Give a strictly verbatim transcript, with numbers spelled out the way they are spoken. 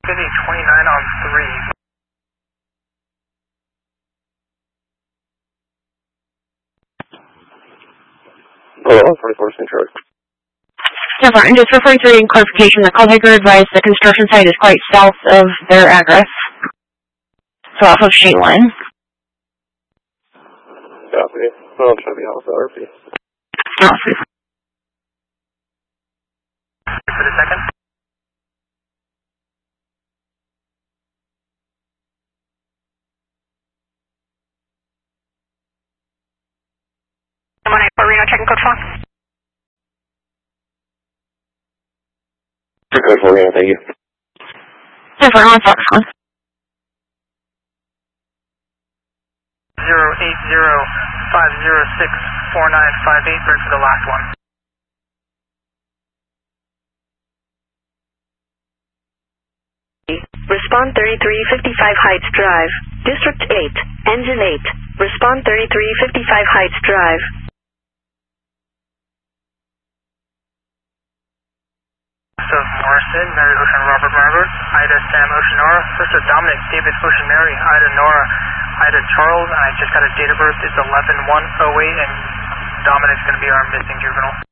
City twenty-nine on three. Hello, forty-four Central. Yeah, I'm just referring to in clarification. The call taker advised the construction site is quite south of their address. So off of Shane Line. Copy. Well, I'll try to be off the R P. Awesome. For the second. one eight four Reno, checking code four. Code four, Reno, thank you. ten four on Fox one. zero eight zero five zero six four nine five eight, third for the last one. Respond thirty-three fifty-five Heights Drive. District eight, Engine eight. Respond thirty-three fifty-five Heights Drive. So Morrison, Mary Ocean Robert Robert, Ida Sam Oceanora, Sister Dominic, David Ocean Mary, Ida Nora, Ida Charles, and I just got a date of birth, it's eleven one oh eight, and Dominic's going to be our missing juvenile.